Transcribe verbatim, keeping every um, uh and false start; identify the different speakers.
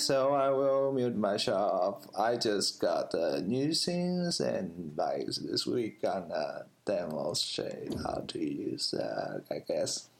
Speaker 1: so I will mute myself. I just got uh, new things, and like this week, gonna demonstrate how to use that, I guess.